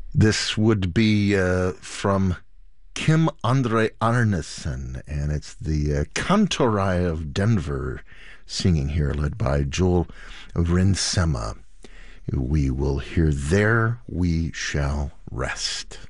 This would be from Kim Andre Arneson, and it's the Kantorai of Denver singing here, led by Joel Rinsema. We will hear There We Shall Rest.